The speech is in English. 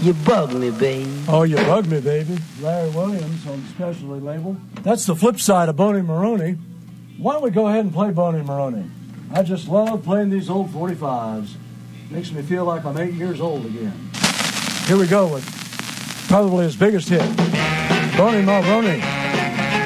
You bug me, baby. Oh, you bug me, baby. Larry Williams on the specialty label. That's the flip side of Boney Maroney. Why don't we go ahead and play Boney Maroney? I just love playing these old 45s. Makes me feel like I'm 8 years old again. Here we go with probably his biggest hit, Boney Maroney.